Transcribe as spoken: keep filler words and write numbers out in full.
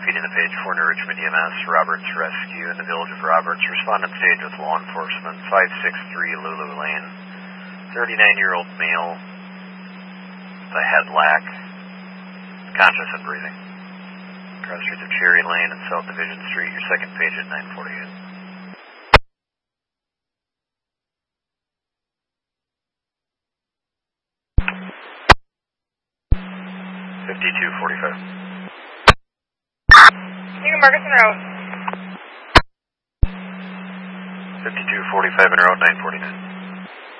feeding the page for New Richmond E M S, Roberts Rescue in the village of Roberts. Respondent stage with law enforcement, five six three Lulu Lane. thirty-nine-year-old male, the head lack, conscious and breathing. Cross streets of Cherry Lane and South Division Street, your second page at nine forty-eight. fifty-two forty-five. New Marcus en route. fifty-two forty-five en route, nine forty-nine.